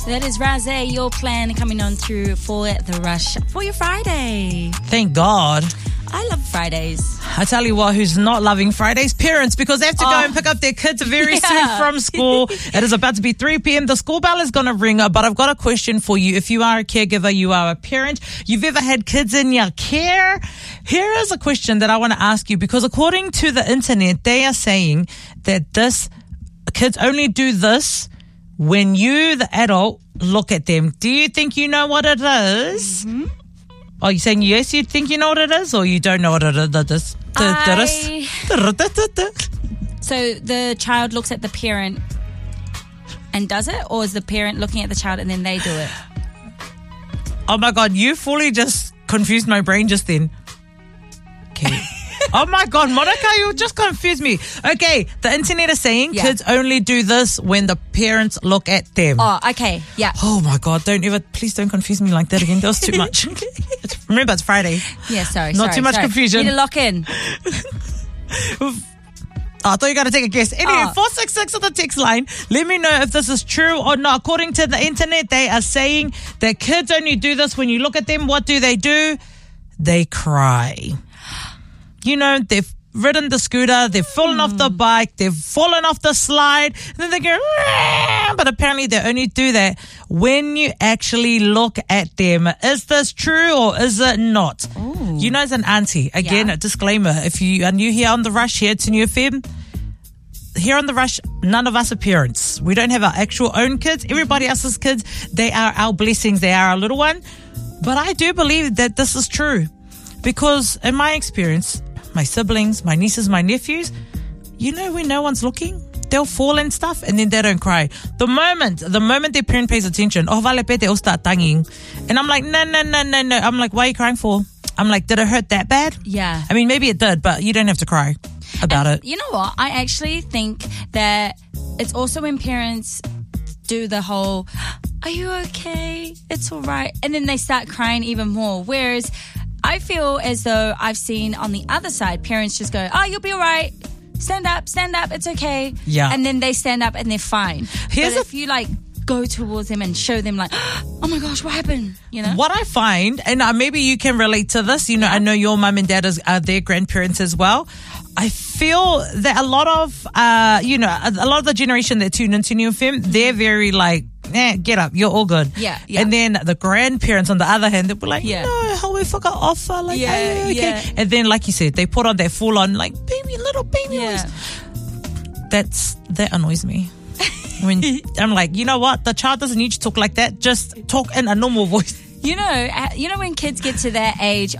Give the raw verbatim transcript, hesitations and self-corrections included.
That is Razé, Your Plan, coming on through for The Rush for your Friday. Thank God. I love Fridays. I tell you what, who's not loving Fridays? Parents, because they have to Oh. go and pick up their kids very Yeah. soon from school. It is about to be three p.m. The school bell is going to ring, but I've got a question for you. If you are a caregiver, you are a parent, you've ever had kids in your care, here is a question that I want to ask you, because according to the internet, they are saying that this kids only do this when you, the adult, look at them. Do you think you know what it is? Mm-hmm. Are you saying yes, you think you know what it is, or you don't know what it is? I- So the child looks at the parent and does it, or is the parent looking at the child and then they do it? Oh my God, you fully just confused my brain just then. Okay. Oh my God, Monica, you just confused me. Okay, the internet is saying Yeah. kids only do this when the parents look at them. Oh, okay, yeah. Oh my God, don't ever, please don't confuse me like that again. That was too much. It's, remember, it's Friday. Yeah, sorry, Not sorry, too much sorry. confusion. Need to lock in. Oh, I thought you were going to take a guess. Anyway, Oh. four six six on the text line. Let me know if this is true or not. According to the internet, they are saying that kids only do this when you look at them. What do they do? They cry. You know, they've ridden the scooter, they've fallen off the bike, they've fallen off the slide, and then they go, "Rah!" But apparently they only do that when you actually look at them. Is this true or is it not? Ooh. You know, as an auntie, again, Yeah. a disclaimer, if you are new here on The Rush, here to New F M, here on The Rush, none of us are parents. We don't have our actual own kids. Everybody else's kids, they are our blessings. They are our little one. But I do believe that this is true, because in my experience, my siblings, my nieces, my nephews, you know, when no one's looking, they'll fall and stuff, and then they don't cry. The moment, the moment their parent pays attention, oh, vale pe, they'll start tanging. And I'm like, no, no, no, no, no. I'm like, why are you crying for? I'm like, did it hurt that bad? Yeah. I mean, maybe it did, but you don't have to cry about And it. You know what? I actually think that it's also when parents do the whole, are you okay? It's all right. And then they start crying even more. Whereas I feel as though I've seen on the other side, parents just go, oh, you'll be all right. Stand up, stand up. It's okay. Yeah. And then they stand up and they're fine. Here's but a- if you like go towards them and show them like, oh my gosh, what happened? You know? What I find, and uh, maybe you can relate to this, you know, I know your mum and dad is, are their grandparents as well. I feel that a lot of, uh, you know, a, a lot of the generation that tune into New F M, they're very like, eh, get up, you're all good. Yeah, yeah. And then the grandparents, on the other hand, they'll be like, Yeah. no, how we forgot offer, like, Yeah, are you okay? yeah. And then, like you said, they put on their full on, like, baby, little baby Yeah. voice. That's, that annoys me. When I'm like, you know what? The child doesn't need to talk like that. Just talk in a normal voice. You know, uh, you know when kids get to that age